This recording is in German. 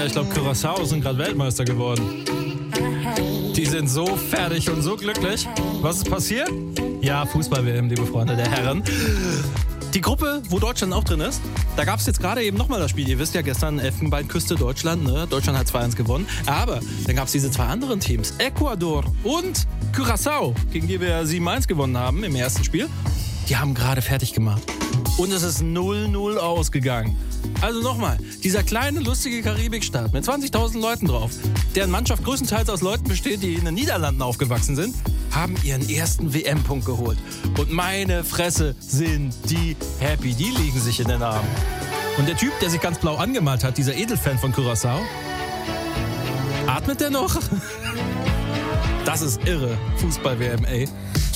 ich glaube, Curaçao sind gerade Weltmeister geworden. Die sind so fertig und so glücklich. Was ist passiert? Ja, Fußball-WM, liebe Freunde der Herren. Die Gruppe, wo Deutschland auch drin ist, da gab es jetzt gerade eben nochmal das Spiel. Ihr wisst ja, gestern Elfenbeinküste Deutschland, ne? Deutschland hat 2-1 gewonnen. Aber dann gab es diese 2 anderen Teams, Ecuador und Curaçao, gegen die wir 7-1 gewonnen haben im ersten Spiel. Die haben gerade fertig gemacht. Und es ist 0-0 ausgegangen. Also nochmal, dieser kleine, lustige Karibikstaat mit 20.000 Leuten drauf, deren Mannschaft größtenteils aus Leuten besteht, die in den Niederlanden aufgewachsen sind, haben ihren ersten WM-Punkt geholt. Und meine Fresse, sind die happy. Die liegen sich in den Armen. Und der Typ, der sich ganz blau angemalt hat, dieser Edelfan von Curaçao, atmet der noch? Das ist irre. Fußball-WM, ey.